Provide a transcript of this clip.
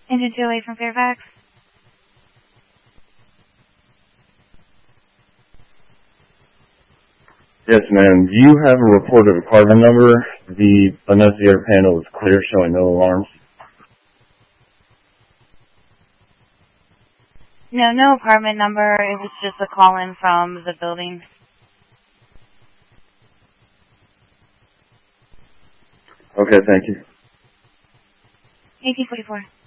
Engine 208 from Fairfax. Yes, ma'am. Do you have a report of apartment number? The annunciator panel is clear, showing no alarms. No, no apartment number. It was just a call-in from the building. Okay, thank you. 1844.